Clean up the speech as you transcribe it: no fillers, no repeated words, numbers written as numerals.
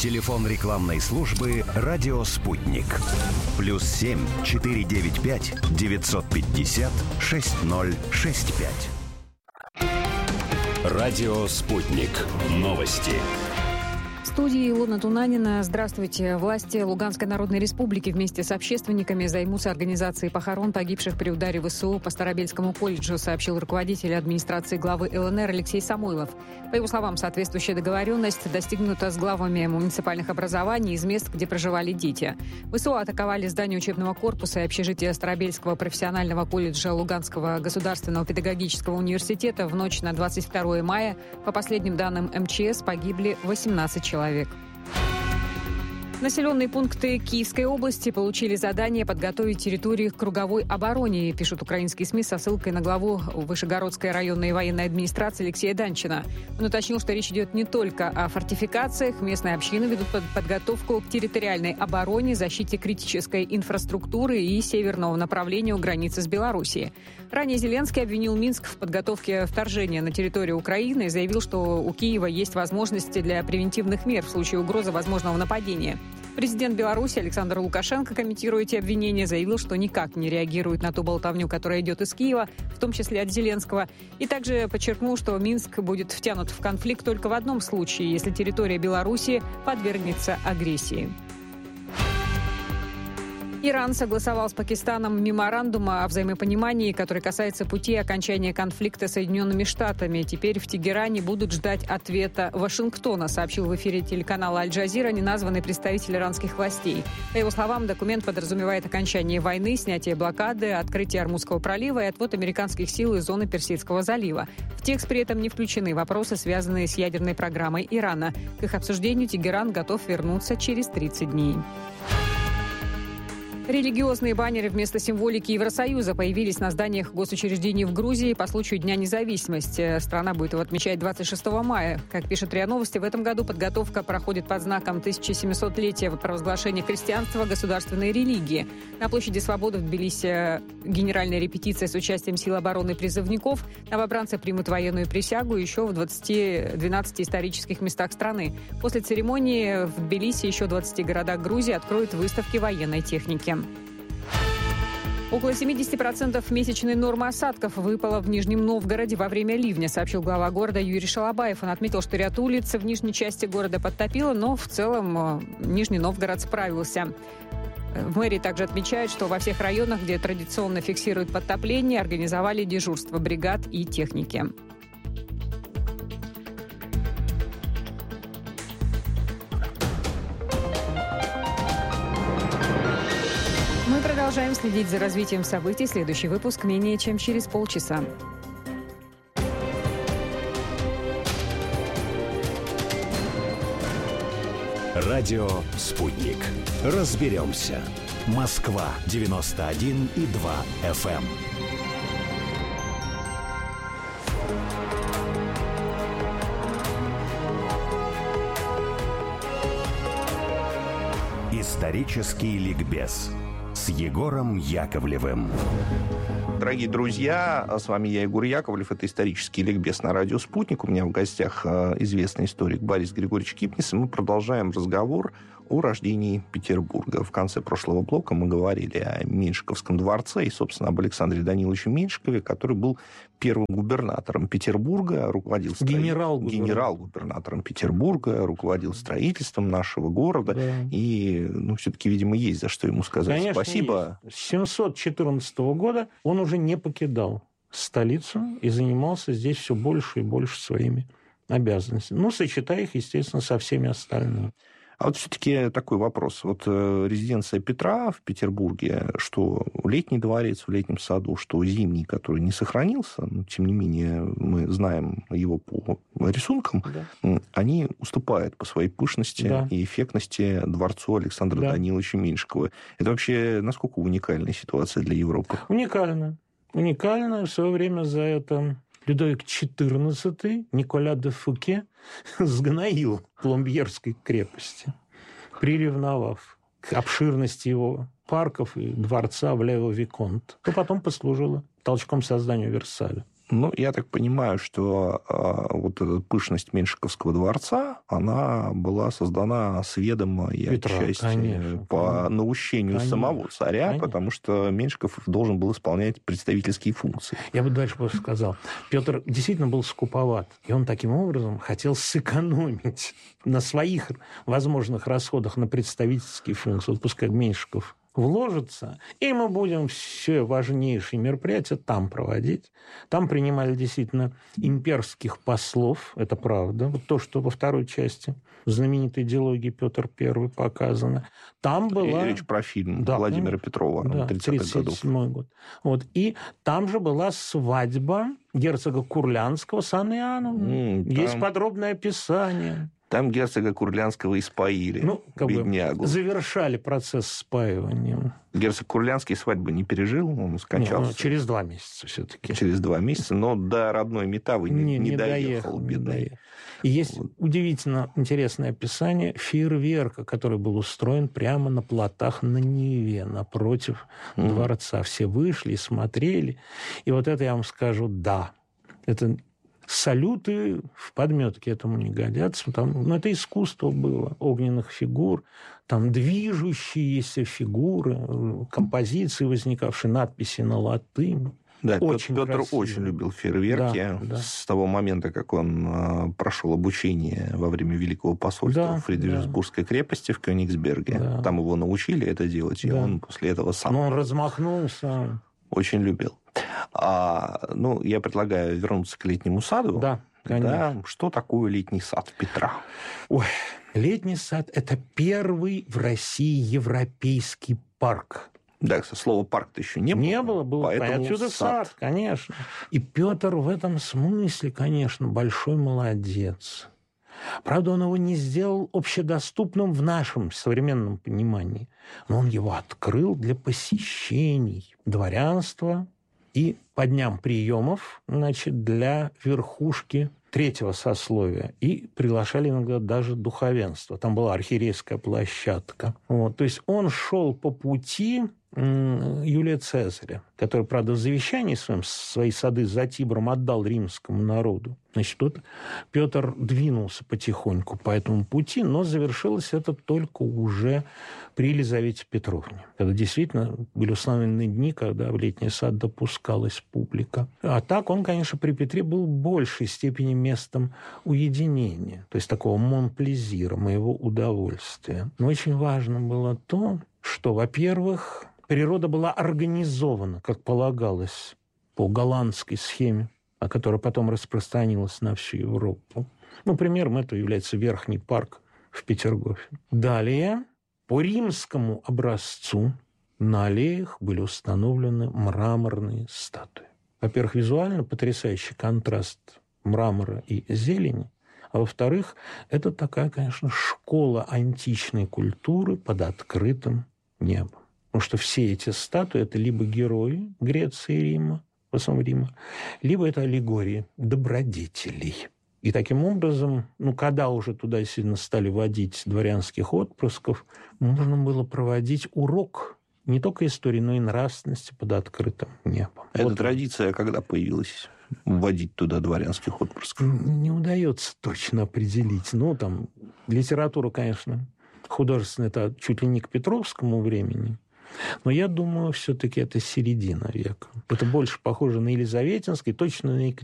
Телефон рекламной службы «Радио Спутник». +7 495 950 6065. «Радио Спутник». Новости. В студии Илона Тунанина. Здравствуйте. Власти Луганской Народной Республики вместе с общественниками займутся организацией похорон погибших при ударе ВСУ по Старобельскому колледжу, сообщил руководитель администрации главы ЛНР Алексей Самойлов. По его словам, соответствующая договоренность достигнута с главами муниципальных образований из мест, где проживали дети. ВСУ атаковали здание учебного корпуса и общежития Старобельского профессионального колледжа Луганского государственного педагогического университета в ночь на 22 мая. По последним данным МЧС погибли 18 человек. Населенные пункты Киевской области получили задание подготовить территории к круговой обороне, пишут украинские СМИ со ссылкой на главу Вышегородской районной военной администрации Алексея Данчина. Он уточнил, что речь идет не только о фортификациях. Местные общины ведут подготовку к территориальной обороне, защите критической инфраструктуры и северного направления у границы с Белоруссией. Ранее Зеленский обвинил Минск в подготовке вторжения на территорию Украины и заявил, что у Киева есть возможности для превентивных мер в случае угрозы возможного нападения. Президент Беларуси Александр Лукашенко, комментируя эти обвинения, заявил, что никак не реагирует на ту болтовню, которая идет из Киева, в том числе от Зеленского. И также подчеркнул, что Минск будет втянут в конфликт только в одном случае, если территория Беларуси подвергнется агрессии. Иран согласовал с Пакистаном меморандум о взаимопонимании, который касается пути окончания конфликта с Соединенными Штатами. Теперь в Тегеране будут ждать ответа Вашингтона, сообщил в эфире телеканала «Аль-Джазира» неназванный представитель иранских властей. По его словам, документ подразумевает окончание войны, снятие блокады, открытие Ормузского пролива и отвод американских сил из зоны Персидского залива. В текст при этом не включены вопросы, связанные с ядерной программой Ирана. К их обсуждению Тегеран готов вернуться через 30 дней. Религиозные баннеры вместо символики Евросоюза появились на зданиях госучреждений в Грузии по случаю Дня независимости. Страна будет его отмечать 26 мая. Как пишет РИА Новости, в этом году подготовка проходит под знаком 1700-летия провозглашения христианства государственной религии. На площади Свободы в Тбилиси генеральная репетиция с участием сил обороны и призывников. Новобранцы примут военную присягу еще в 12 исторических местах страны. После церемонии в Тбилиси и еще 20 городах Грузии откроют выставки военной техники. Около 70% месячной нормы осадков выпало в Нижнем Новгороде во время ливня, сообщил глава города Юрий Шалабаев. Он отметил, что ряд улиц в нижней части города подтопило, но в целом Нижний Новгород справился. В мэрии также отмечают, что во всех районах, где традиционно фиксируют подтопление, организовали дежурство бригад и техники. Мы продолжаем следить за развитием событий. Следующий выпуск менее чем через полчаса. «Радио Спутник». Разберемся. Москва 91,2 FM. Исторический ликбез с Егором Яковлевым. Дорогие друзья, с вами я, Егор Яковлев. Это исторический ликбез на радио «Спутник». У меня в гостях известный историк Борис Григорьевич Кипнис. И мы продолжаем разговор о рождении Петербурга. В конце прошлого блока мы говорили о Меньшиковском дворце и, собственно, об Александре Даниловиче Меньшикове, который был первым губернатором Петербурга, руководил генерал-губернатором Петербурга, руководил строительством нашего города. Да. И, все-таки, видимо, есть за что ему сказать. Конечно, спасибо. Есть. С 714 года он уже не покидал столицу и занимался здесь все больше и больше своими обязанностями. Сочетая их, естественно, со всеми остальными. А вот все-таки такой вопрос. Вот резиденция Петра в Петербурге, что летний дворец в Летнем саду, что зимний, который не сохранился, но, тем не менее, мы знаем его по рисункам, да, они уступают по своей пышности, да, и эффектности дворцу Александра, да, Даниловича Меньшикова. Это вообще насколько уникальная ситуация для Европы? Уникально. В свое время за это Людовик XIV, Николя де Фуке, сгноил Пломбьерской крепости, приревновав к обширности его парков и дворца в Лео-Виконт, то потом послужило толчком созданию Версаля. Ну, я так понимаю, что вот эта пышность Меньшиковского дворца, она была создана с ведома и отчасти по наущению самого царя, потому что Меньшиков должен был исполнять представительские функции. Я бы дальше просто сказал. Петр действительно был скуповат, и он таким образом хотел сэкономить на своих возможных расходах на представительские функции. Вот пускай Меньшиков вложится, и мы будем все важнейшие мероприятия там проводить. Там принимали действительно имперских послов, это правда. Вот то, что во второй части знаменитой диалогии Петр I показано. Там была... Речь про фильм Владимира Петрова, 1937 год. Вот. И там же была свадьба герцога Курлянского с Анной Иоанновной. Есть подробное описание. Там герцога Курлянского испоили, беднягу. Завершали процесс спаивания. Герцог Курлянский свадьбы не пережил, он скончался. Нет, через 2 месяца все-таки. Через 2 месяца, но до родной Метавы не доехал, бедный. И есть удивительно интересное описание фейерверка, который был устроен прямо на плотах на Неве, напротив дворца. Все вышли и смотрели. И вот это я вам скажу, да, это... Салюты в подметке этому не годятся. Там, это искусство было, огненных фигур, там движущиеся фигуры, композиции, возникавшие, надписи на латыни. Да, Петр очень любил фейерверки. Да. С того момента, как он прошел обучение во время Великого посольства в Фридрихсбургской крепости в Кёнигсберге. Да. Там его научили это делать, и он после этого сам... Но он размахнулся. Очень любил. Я предлагаю вернуться к летнему саду. Да, конечно. Да, что такое летний сад Петра? Ой, летний сад – это первый в России европейский парк. Да, слова «парк»-то еще не было. Не было, отсюда сад, конечно. И Петр в этом смысле, конечно, большой молодец. Правда, он его не сделал общедоступным в нашем современном понимании, но он его открыл для посещений дворянства и по дням приемов, для верхушки третьего сословия. И приглашали иногда даже духовенство. Там была архиерейская площадка. Вот. То есть он шел по пути Юлия Цезаря, который, правда, в завещании свои сады за Тибром отдал римскому народу. Значит, тут Петр двинулся потихоньку по этому пути, но завершилось это только уже при Елизавете Петровне, когда действительно были установлены дни, когда в летний сад допускалась публика. А так он, конечно, при Петре был в большей степени местом уединения, то есть такого монплезира, моего удовольствия. Но очень важно было то, что, во-первых, природа была организована, как полагалось, по голландской схеме, которая потом распространилась на всю Европу. Примером этого является Верхний парк в Петергофе. Далее, по римскому образцу, на аллеях были установлены мраморные статуи. Во-первых, визуально потрясающий контраст мрамора и зелени. А во-вторых, это такая, конечно, школа античной культуры под открытым небом. Потому что все эти статуи – это либо герои Греции и Рима, в основном Рима, либо это аллегории добродетелей. И таким образом, когда уже туда действительно стали водить дворянских отпрысков, можно было проводить урок не только истории, но и нравственности под открытым небом. Эта традиция когда появилась? Вводить туда дворянских отпрысков? Не удается точно определить. Литература, конечно, художественная, это чуть ли не к Петровскому времени. Но я думаю, все-таки это середина века. Это больше похоже на Елизаветинский, точно на